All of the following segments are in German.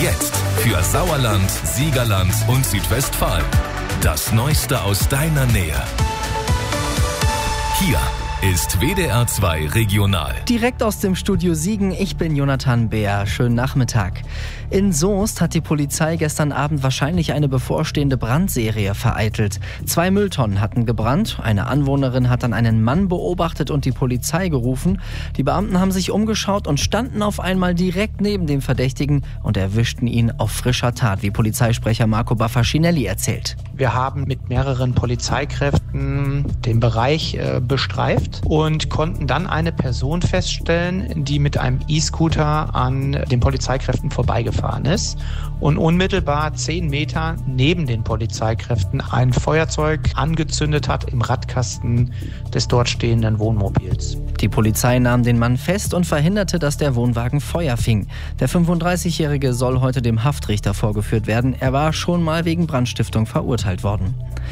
Jetzt für Sauerland, Siegerland und Südwestfalen. Das Neueste aus deiner Nähe. Hier ist WDR 2 Regional. Direkt aus dem Studio Siegen, ich bin Jonathan Beer. Schönen Nachmittag. In Soest hat die Polizei gestern Abend wahrscheinlich eine bevorstehende Brandserie vereitelt. 2 Mülltonnen hatten gebrannt. Eine Anwohnerin hat dann einen Mann beobachtet und die Polizei gerufen. Die Beamten haben sich umgeschaut und standen auf einmal direkt neben dem Verdächtigen und erwischten ihn auf frischer Tat, wie Polizeisprecher Marco Baffacinelli erzählt. Wir haben mit mehreren Polizeikräften den Bereich bestreift und konnten dann eine Person feststellen, die mit einem E-Scooter an den Polizeikräften vorbeigefahren ist und unmittelbar 10 Meter neben den Polizeikräften ein Feuerzeug angezündet hat im Radkasten des dort stehenden Wohnmobils. Die Polizei nahm den Mann fest und verhinderte, dass der Wohnwagen Feuer fing. Der 35-Jährige soll heute dem Haftrichter vorgeführt werden. Er war schon mal wegen Brandstiftung verurteilt worden.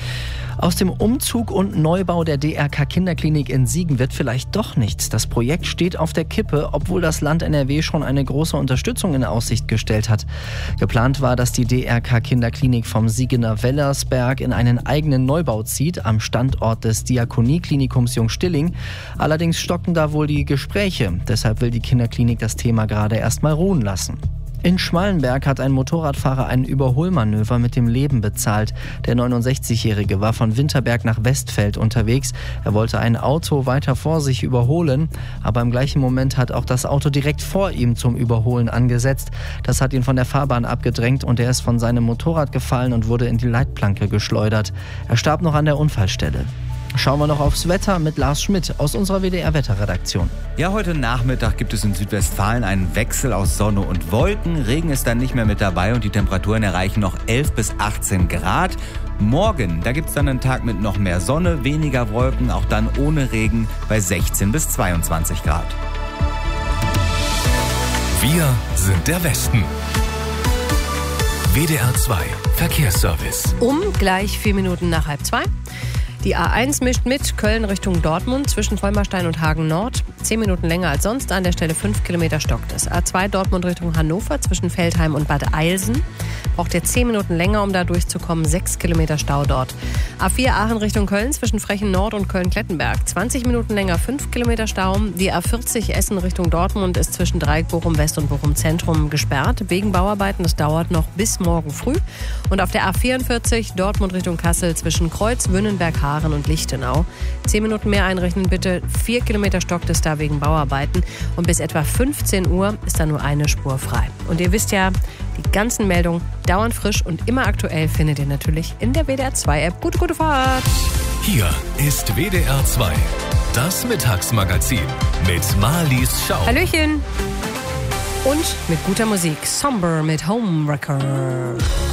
Aus dem Umzug und Neubau der DRK Kinderklinik in Siegen wird vielleicht doch nichts. Das Projekt steht auf der Kippe, obwohl das Land NRW schon eine große Unterstützung in Aussicht gestellt hat. Geplant war, dass die DRK Kinderklinik vom Siegener Wellersberg in einen eigenen Neubau zieht, am Standort des Diakonieklinikums Jungstilling. Allerdings stocken da wohl die Gespräche. Deshalb will die Kinderklinik das Thema gerade erstmal ruhen lassen. In Schmallenberg hat ein Motorradfahrer ein Überholmanöver mit dem Leben bezahlt. Der 69-Jährige war von Winterberg nach Westfeld unterwegs. Er wollte ein Auto weiter vor sich überholen, aber im gleichen Moment hat auch das Auto direkt vor ihm zum Überholen angesetzt. Das hat ihn von der Fahrbahn abgedrängt und er ist von seinem Motorrad gefallen und wurde in die Leitplanke geschleudert. Er starb noch an der Unfallstelle. Schauen wir noch aufs Wetter mit Lars Schmidt aus unserer WDR-Wetterredaktion. Ja, heute Nachmittag gibt es in Südwestfalen einen Wechsel aus Sonne und Wolken. Regen ist dann nicht mehr mit dabei und die Temperaturen erreichen noch 11 bis 18 Grad. Morgen, da gibt es dann einen Tag mit noch mehr Sonne, weniger Wolken, auch dann ohne Regen bei 16 bis 22 Grad. Wir sind der Westen. WDR 2 Verkehrsservice. Gleich 4 Minuten nach 1:30. Die A1 mischt mit Köln Richtung Dortmund zwischen Vollmerstein und Hagen Nord. 10 Minuten länger als sonst, an der Stelle 5 Kilometer stockt es. A2 Dortmund Richtung Hannover zwischen Veltheim und Bad Eilsen. Braucht ihr 10 Minuten länger, um da durchzukommen. 6 Kilometer Stau dort. A4 Aachen Richtung Köln zwischen Frechen Nord und Köln-Klettenberg. 20 Minuten länger, 5 Kilometer Stau. Die A40 Essen Richtung Dortmund ist zwischen Dreieck Bochum West und Bochum Zentrum gesperrt. Wegen Bauarbeiten, das dauert noch bis morgen früh. Und auf der A44 Dortmund Richtung Kassel zwischen Kreuz, Wünnenberg, Haaren und Lichtenau. 10 Minuten mehr einrechnen bitte. 4 Kilometer stockt es da wegen Bauarbeiten. Und bis etwa 15 Uhr ist da nur eine Spur frei. Und ihr wisst ja, die ganzen Meldungen dauernd frisch und immer aktuell findet ihr natürlich in der WDR 2 App. Gute Fahrt! Hier ist WDR 2, das Mittagsmagazin mit Marlies Schau. Hallöchen! Und mit guter Musik. Somber mit Homewrecker.